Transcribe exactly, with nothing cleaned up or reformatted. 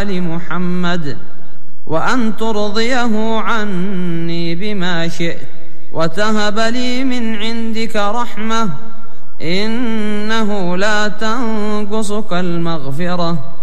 وآل محمد، وأن ترضيه عني بما شئت، وتهب لي من عندك رحمة إنه لا تنقصك المغفرة.